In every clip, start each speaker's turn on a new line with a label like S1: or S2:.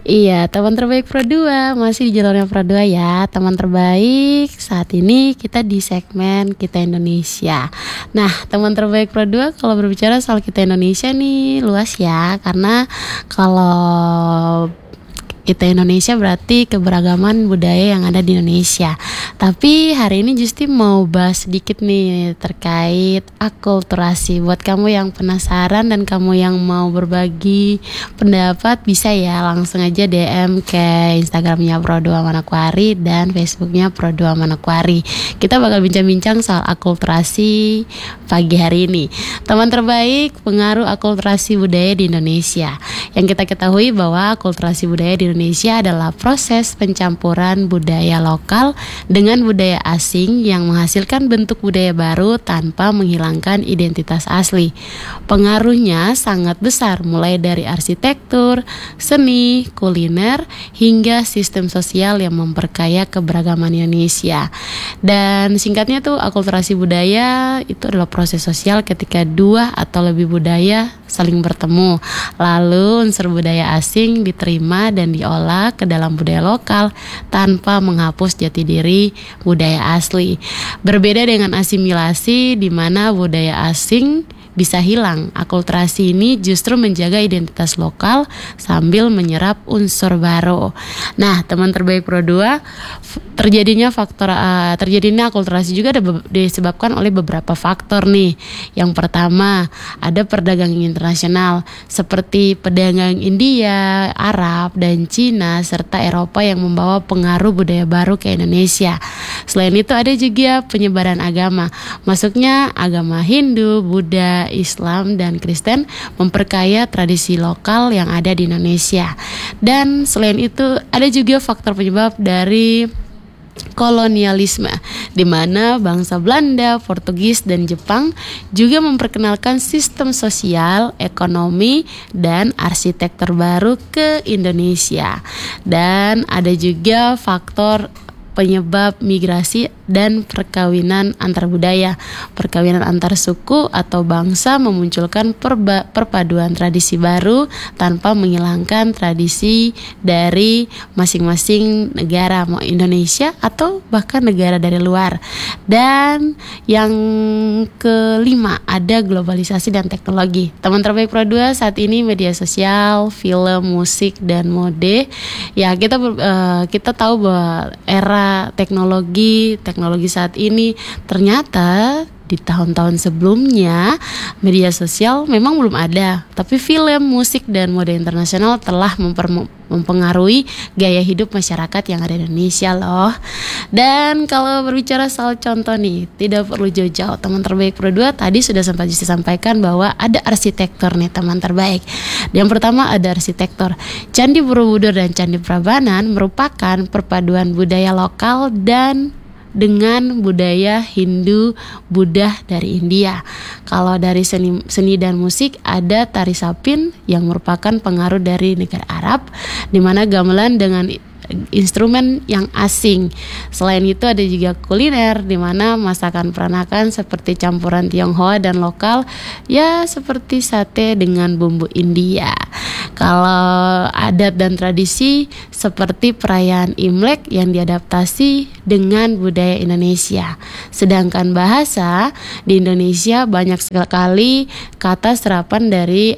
S1: Iya, teman terbaik Pro 2, masih di jalurnya Pro 2 ya. Teman terbaik, saat ini kita di segmen Kita Indonesia. Nah, teman terbaik Pro 2 kalau berbicara soal Kita Indonesia nih luas ya. Karena kalau Kita Indonesia berarti keberagaman budaya yang ada di Indonesia. Tapi hari ini Justi mau bahas sedikit nih terkait akulturasi. Buat kamu yang penasaran dan kamu yang mau berbagi pendapat, bisa ya langsung aja DM ke Instagramnya Pro2 Manokwari dan Facebooknya Pro2 Manokwari. Kita bakal bincang-bincang soal akulturasi pagi hari ini. Teman terbaik, pengaruh akulturasi budaya di Indonesia. Yang kita ketahui bahwa akulturasi budaya di Indonesia adalah proses pencampuran budaya lokal dengan budaya asing yang menghasilkan bentuk budaya baru tanpa menghilangkan identitas asli. Pengaruhnya sangat besar, mulai dari arsitektur, seni, kuliner, hingga sistem sosial yang memperkaya keberagaman Indonesia. Dan singkatnya tuh, akulturasi budaya itu adalah proses sosial ketika dua atau lebih budaya saling bertemu, lalu unsur budaya asing diterima dan diolah ke dalam budaya lokal tanpa menghapus jati diri budaya asli. Berbeda dengan asimilasi di mana budaya asing bisa hilang, akulturasi ini justru menjaga identitas lokal sambil menyerap unsur baru. Nah, teman terbaik Pro 2, terjadinya akulturasi juga disebabkan oleh beberapa faktor nih. Yang pertama, ada perdagangan internasional seperti pedagang India, Arab, dan Cina serta Eropa yang membawa pengaruh budaya baru ke Indonesia. Selain itu ada juga penyebaran agama. Masuknya agama Hindu, Buddha, Islam, dan Kristen memperkaya tradisi lokal yang ada di Indonesia. Dan selain itu ada juga faktor penyebab dari kolonialisme, di mana bangsa Belanda, Portugis, dan Jepang juga memperkenalkan sistem sosial, ekonomi, dan arsitektur baru ke Indonesia. Dan ada juga faktor penyebab migrasi dan perkawinan antar budaya. Perkawinan antar suku atau bangsa memunculkan perpaduan tradisi baru tanpa menghilangkan tradisi dari masing-masing negara, mau Indonesia atau bahkan negara dari luar. Dan yang kelima, ada globalisasi dan teknologi. Teman terbaik Pro 2 saat ini media sosial, film, musik, dan mode. Ya, kita tahu bahwa era teknologi saat ini ternyata di tahun-tahun sebelumnya media sosial memang belum ada, tapi film, musik, dan mode internasional telah mempengaruhi gaya hidup masyarakat yang ada di Indonesia loh. Dan kalau berbicara soal contoh nih, tidak perlu jauh-jauh. Teman terbaik Pro 2 tadi sudah sempat disampaikan bahwa ada arsitektur nih teman terbaik. Yang pertama ada arsitektur. Candi Borobudur dan Candi Prambanan merupakan perpaduan budaya lokal dan dengan budaya Hindu, Buddha dari India. Kalau dari seni dan musik ada tari sapin yang merupakan pengaruh dari negara Arab, di mana gamelan dengan instrumen yang asing. Selain itu ada juga kuliner, di mana masakan peranakan seperti campuran Tionghoa dan lokal, ya seperti sate dengan bumbu India. Kalau adat dan tradisi seperti perayaan Imlek yang diadaptasi dengan budaya Indonesia. Sedangkan bahasa di Indonesia banyak sekali kata serapan dari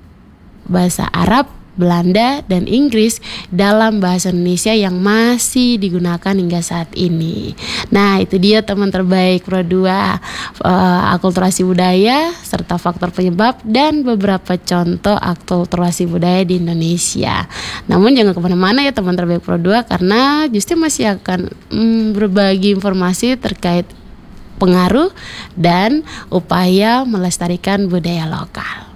S1: bahasa Arab, Belanda, dan Inggris dalam bahasa Indonesia yang masih digunakan hingga saat ini. Nah, itu dia teman terbaik Pro 2, akulturasi budaya serta faktor penyebab dan beberapa contoh akulturasi budaya di Indonesia. Namun jangan kemana-mana ya teman terbaik Pro 2, karena Justi masih akan berbagi informasi terkait pengaruh dan upaya melestarikan budaya lokal.